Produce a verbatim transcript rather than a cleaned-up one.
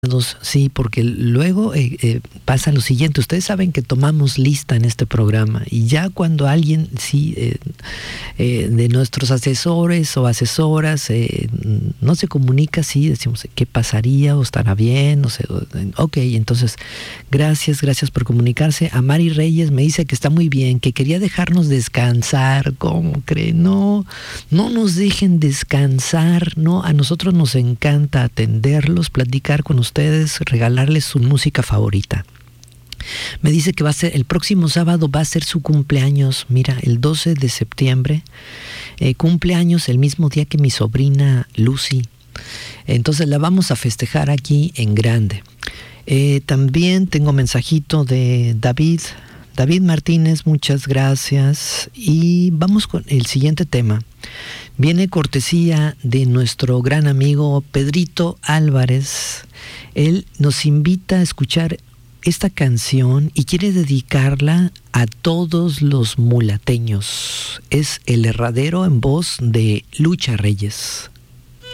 Sí, porque luego eh, eh, pasa lo siguiente. Ustedes saben que tomamos lista en este programa y ya cuando alguien, sí, eh, eh, de nuestros asesores o asesoras eh, no se comunica, sí, decimos qué pasaría o estará bien, no sé. Ok, entonces, gracias, gracias por comunicarse. A Mari Reyes me dice que está muy bien, que quería dejarnos descansar. ¿Cómo creen? No, no nos dejen descansar, ¿no? A nosotros nos encanta atenderlos, platicar con ustedes. ustedes, regalarles su música favorita. Me dice que va a ser, el próximo sábado va a ser su cumpleaños, mira, el doce de septiembre, eh, cumpleaños el mismo día que mi sobrina Lucy. Entonces la vamos a festejar aquí en grande. Eh, también tengo mensajito de David, David Martínez, muchas gracias. Y vamos con el siguiente tema. Viene cortesía de nuestro gran amigo Pedrito Álvarez. Él nos invita a escuchar esta canción y quiere dedicarla a todos los mulateños. Es El Herradero en voz de Lucha Reyes.